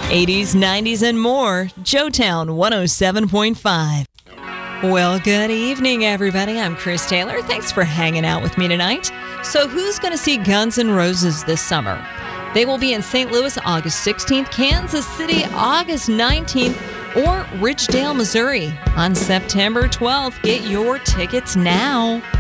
80s, 90s, and more. Joetown 107.5. Well, good evening, everybody. I'm Chris Taylor. Thanks for hanging out with me tonight. So who's going to see Guns N' Roses this summer? They will be in St. Louis August 16th, Kansas City August 19th, or Ridgedale, Missouri on September 12th. Get your tickets now.